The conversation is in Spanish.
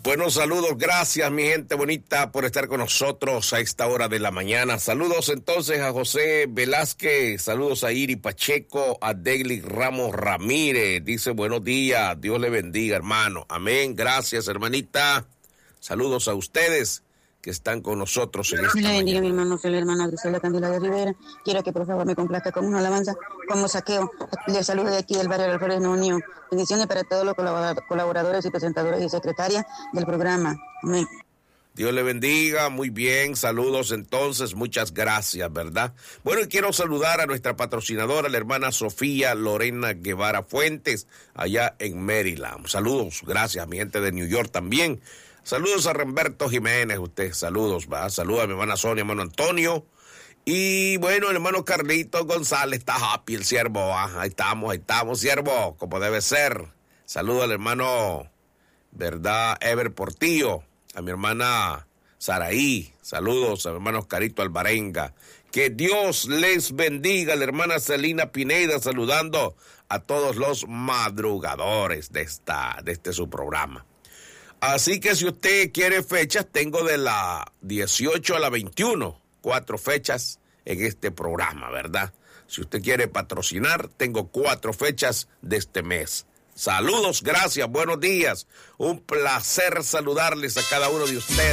Bueno, saludos, gracias mi gente bonita por estar con nosotros a esta hora de la mañana. Saludos entonces a José Velázquez, saludos a Iri Pacheco, a Degli Ramos Ramírez, dice buenos días, Dios le bendiga hermano, amén, gracias hermanita, saludos a ustedes que están con nosotros en esta mañana. Le bendiga mi hermano, soy la hermana Griselda Candela de Rivera, quiero que por favor me complazca con una alabanza como Saqueo, le saludo de aquí del barrio de las Flores de Unión, bendiciones para todos los colaboradores y presentadores y secretarias del programa, amén. Dios le bendiga, muy bien, saludos entonces, muchas gracias, ¿verdad? Bueno, y quiero saludar a nuestra patrocinadora, la hermana Sofía Lorena Guevara Fuentes, allá en Maryland. Saludos, gracias, mi gente de New York también. Saludos a Remberto Jiménez, usted, saludos, va, saludos a mi hermana Sonia, hermano Antonio. Y bueno, el hermano Carlito González está happy, el siervo, ahí estamos, siervo, como debe ser. Saludos al hermano, ¿verdad? Ever Portillo. A mi hermana Saraí, saludos a mi hermano Oscarito Alvarenga. Que Dios les bendiga, la hermana Celina Pineda, saludando a todos los madrugadores de su programa. Así que si usted quiere fechas, tengo de la 18 a la 21, 4 fechas en este programa, ¿verdad? Si usted quiere patrocinar, tengo 4 fechas de este mes. Saludos, gracias, buenos días. Un placer saludarles a cada uno de ustedes.